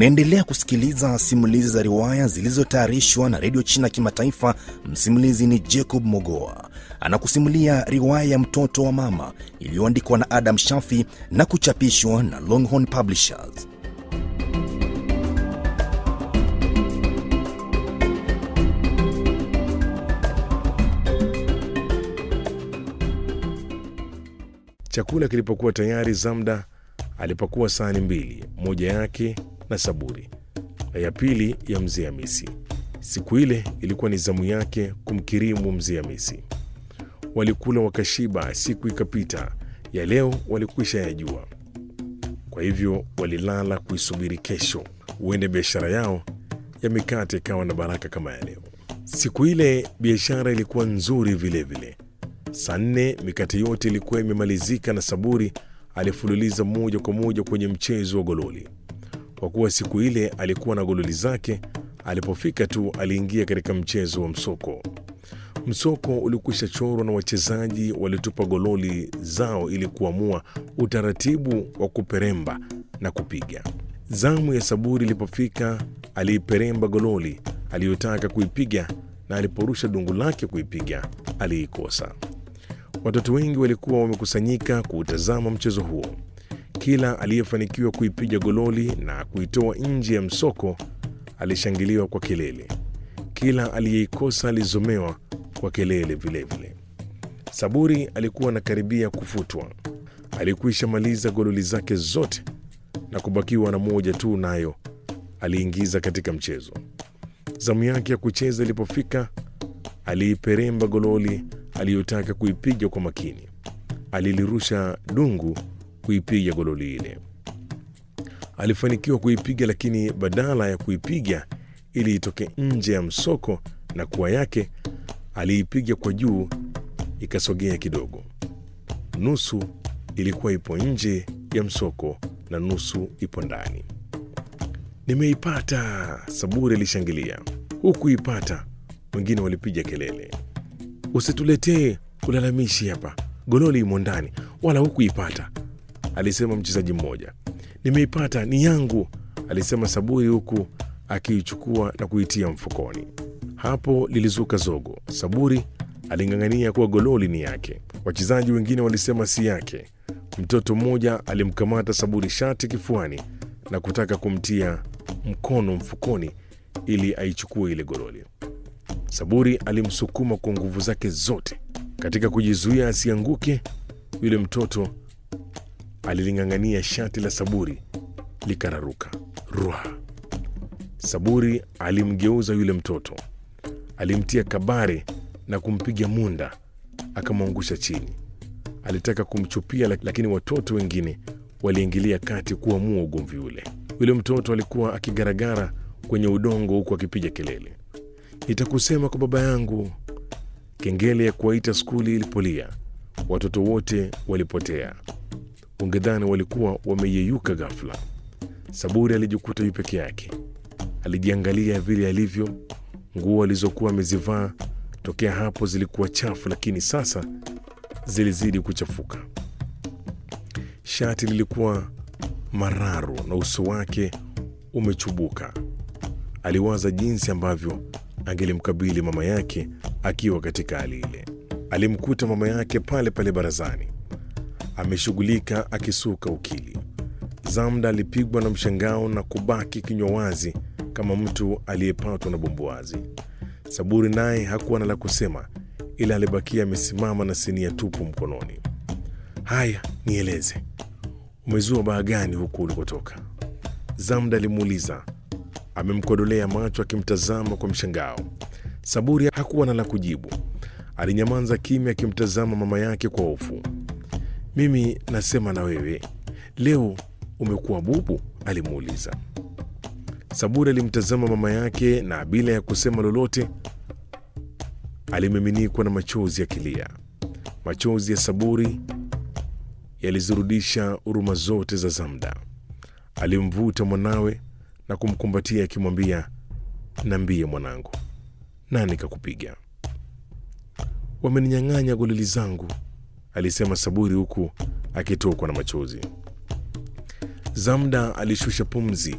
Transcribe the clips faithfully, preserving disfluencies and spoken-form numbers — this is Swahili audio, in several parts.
Unaendelea kusikiliza simulizi za riwaya zilizotayarishwa na Radio China Kimataifa. Msimulizi ni Jacob Mogoa. Anakusimulia riwaya ya Mtoto wa Mama iliyoandikwa na Adam Shafi na kuchapishwa na Longhorn Publishers. Chakula kilipokuwa tayari, Zamda alipakua sahani mbili, moja yake na Saburi na ya pili ya Mzee Hamisi. Siku ile ilikuwa ni zamu yake kumkirimu Mzee Hamisi. Walikula wakashiba, siku ikapita. Ya leo walikwisha yajua, kwa hivyo walilala kuisubiri kesho, uende biashara yao ya mikate ikawa na baraka kama ya leo. Siku ile biashara ilikuwa nzuri vile vile. Saa nne mikate yote ilikuwa imemalizika na Saburi alifululiza moja kwa moja kwenye mchezo wa gololi. Kwa kuwa siku ile alikuwa na gololi zake, alipofika tu aliingia katika mchezo wa msoko. Msoko ulikwisha chorwa na wachezaji walitupa gololi zao ili kuamua utaratibu wa kuperemba na kupiga. Zamu ya Saburi ilipofika, aliiperemba gololi aliyotaka kuipiga, na aliporusha dungu lake kuipiga aliikosa. Watoto wengi walikuwa wamekusanyika kuutazama mchezo huo. Kila aliyefanikiwa kuipiga gololi na kuitoa nje ya msoko alishangiliwa kwa kelele. Kila aliyeikosa alizomewa kwa kelele vile vile. Saburi alikuwa anakaribia kufutwa. Alikwisha maliza gololi zake zote na kubakiwa na moja tu, nayo aliingiza katika mchezo. Zamu yake ya kucheza ilipofika, aliiperemba gololi aliyotaka kuipiga kwa makini. Alilirusha dungu kuipiga gololi ile. Alifanikiwa kuipiga, lakini badala ya kuipiga ili itoke nje ya msoko na kuwa yake, aliipiga kwa juu ikasogea kidogo. Nusu ilikuwa ipo nje ya msoko na nusu ipo ndani. Nimeipata! Saburi alishangilia. Hukuipata! Wengine walipiga kelele. Usituletee ulalamishi hapa, gololi imo ndani, wala hukuipata, alisema mchezaji mmoja. Nimeipata, ni yangu, alisema Saburi huku akiichukua na kuitia mfukoni. Hapo lilizuka zogo. Saburi aling'ang'ania kuwa gololi ni yake. Wachezaji wengine walisema si yake. Mtoto mmoja alimkamata Saburi shati kifuani na kutaka kumtia mkono mfukoni ili aichukue ile gololi. Saburi alimsukuma kwa nguvu zake zote. Katika kujizuia asianguke, yule mtoto aliling'ang'ania shati la Saburi likararuka. Rua! Saburi alimgeuza yule mtoto, alimtia kabare na kumpiga munda, akamwangusha chini. Alitaka kumchupia, lakini watoto wengine waliingilia kati kuamua ugomvi ule. Yule mtoto alikuwa akigaragara kwenye udongo huku akipiga kelele. Nitakusema kwa baba yangu. Kengele ya kuwaita skuli ilipolia, watoto wote walipotea. Ungedhani walikuwa wameyeyuka ghafla. Saburi alijikuta yu peke yake. Alijiangalia vile alivyo. Nguo alizokuwa amezivaa tokea hapo zilikuwa chafu, lakini sasa zilizidi kuchafuka. Shati lilikuwa mararu na uso wake umechubuka. Aliwaza jinsi ambavyo angelimkabili mama yake akiwa katika hali ile. Alimkuta mama yake pale pale barazani, ameshughulika akisuka ukili. Zamda alipigwa na mshangao na kubaki kinywa wazi kama mtu aliyepatwa na bumbuazi. Saburi naye hakuwa na la kusema, ila alibakia amesimama na sinia tupu mkononi. Haya, nieleze, umezua baa gani huku ulikotoka? Zamda alimuuliza, amemkodolea macho akimtazama kwa mshangao. Saburi hakuwa na la kujibu. Alinyamaza kimya akimtazama mama yake kwa hofu. Mimi nasema na wewe, leo umekuwa bubu? Alimuuliza. Saburi alimtazama mama yake na bila ya kusema lolote alimiminikwa na machozi akilia. Machozi ya Saburi yalizirudisha huruma zote za Zamda. Alimvuta mwanawe na kumkumbatia akimwambia, niambie mwanangu, nani kakupiga? Wameninyang'anya gololi zangu, alisema Saburi huku akitokwa na machozi. Zamda alishusha pumzi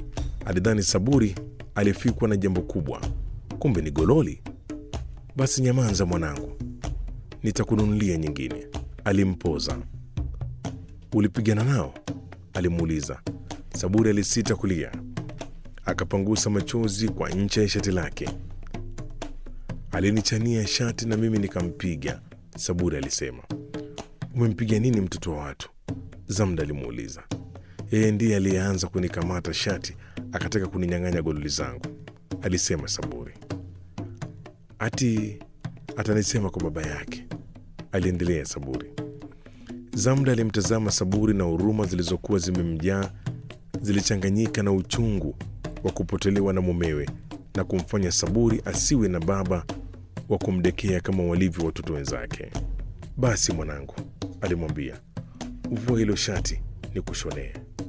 Alidhani Saburi alifikwa na jambo kubwa, kumbe ni gololi. Basi nyamanza mwanangu, nitakununulia nyingine, alimpoza. Ulipigana nao? Alimuuliza. Saburi alisita kulia, akapangusa machozi kwa ncha ya shati lake. Alinichania shati na mimi nikampiga, Saburi alisema. Umempiga nini mtoto wa watu? Zamda alimuuliza. Yeye ndiye aliyeanza kunikamata shati, akataka kuninyang'anya gololi zangu, alisema Saburi. Ati atanisema kwa baba yake, aliendelea Saburi. Zamda alimtazama Saburi na huruma zilizokuwa zimemjaa zilichanganyika na uchungu wa kupotelewa na mumewe na kumfanya Saburi asiwe na baba wa kumdekea kama walivyo watoto wenzake. Basi mwanangu, alimwambia, uvue hilo shati nikushonee.